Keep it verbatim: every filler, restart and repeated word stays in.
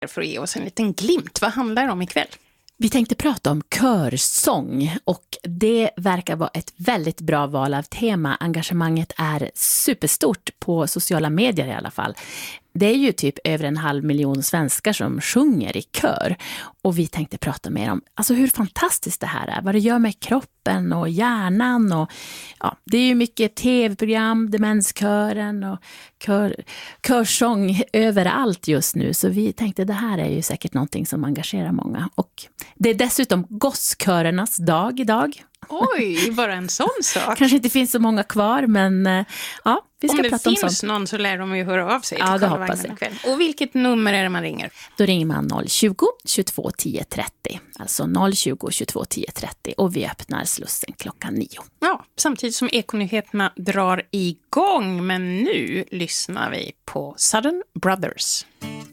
för att ge oss en liten glimt. Vad handlar det om ikväll? Vi tänkte prata om körsång och det verkar vara ett väldigt bra val av tema. Engagemanget är superstort på sociala medier i alla fall. Det är ju typ över en halv miljon svenskar som sjunger i kör. Och vi tänkte prata mer om alltså hur fantastiskt det här är. Vad det gör med kroppen och hjärnan. Och, ja, det är ju mycket tv-program, demenskören och kör, körsång överallt just nu. Så vi tänkte det här är ju säkert någonting som engagerar många. Och det är dessutom gosskörernas dag idag. Oj, bara en sån sak. Kanske inte finns så många kvar, men ja, vi ska om prata om sånt. Om det finns någon så lär de ju höra av sig till ja, det hoppas jag. Ikväll. Och vilket nummer är det man ringer? Då ringer man noll tjugo, tjugotvå tio trettio. Alltså noll tjugo, tjugotvå tio trettio. Och vi öppnar slussen klockan nio. Ja, samtidigt som Ekonyheterna drar igång. Men nu lyssnar vi på Southern Brothers.